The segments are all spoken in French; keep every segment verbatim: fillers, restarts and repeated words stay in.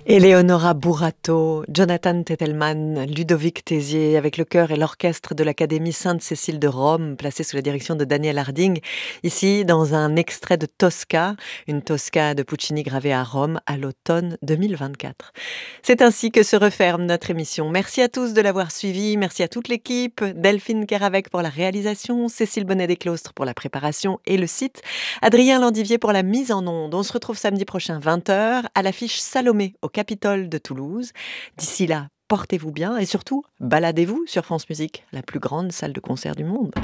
Eleonora Burato, Jonathan Tettelman, Ludovic Tézier, avec le chœur et l'orchestre de l'Académie Sainte-Cécile de Rome, placé sous la direction de Daniel Harding, ici dans un extrait de Tosca, une Tosca de Puccini gravée à Rome à l'automne deux mille vingt-quatre. C'est ainsi que se referme notre émission. Merci à tous de l'avoir suivi, merci à toute l'équipe, Delphine Keravec pour la réalisation, Cécile Bonnet-Desclostres pour la préparation et le site, Adrien Landivier pour la mise en onde. On se retrouve samedi prochain vingt heures à l'affiche Salomé au Capitole de Toulouse. D'ici là, portez-vous bien et surtout, baladez-vous sur France Musique, la plus grande salle de concert du monde.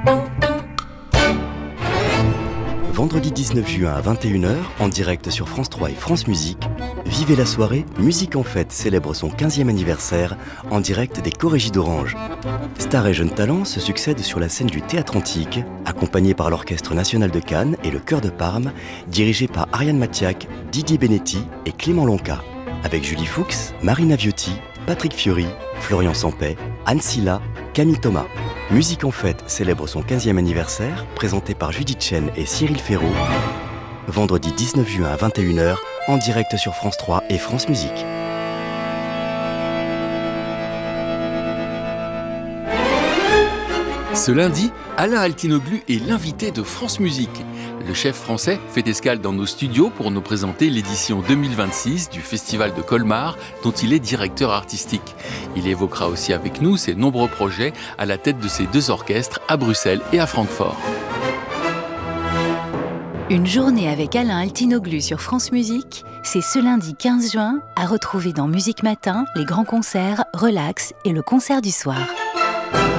Vendredi dix-neuf juin à vingt et une heures, en direct sur France trois et France Musique, vivez la soirée Musique en Fête célèbre son quinzième anniversaire en direct des Corégies d'Orange. Stars et jeunes talents se succèdent sur la scène du Théâtre Antique, accompagnés par l'Orchestre National de Cannes et le Chœur de Parme, dirigé par Ariane Mathiac, Didier Benetti et Clément Lonca, avec Julie Fuchs, Marina Viotti, Patrick Fiori, Florian Sampey, Anne Silla, Camille Thomas. Musique en Fête célèbre son quinzième anniversaire, présenté par Judith Chen et Cyril Ferraud. Vendredi dix-neuf juin à vingt et une heures, en direct sur France trois et France Musique. Ce lundi, Alain Altinoglu est l'invité de France Musique. Le chef français fait escale dans nos studios pour nous présenter l'édition deux mille vingt-six du Festival de Colmar, dont il est directeur artistique. Il évoquera aussi avec nous ses nombreux projets à la tête de ses deux orchestres à Bruxelles et à Francfort. Une journée avec Alain Altinoglu sur France Musique, c'est ce lundi quinze juin à retrouver dans Musique Matin, les grands concerts, Relax et le concert du soir.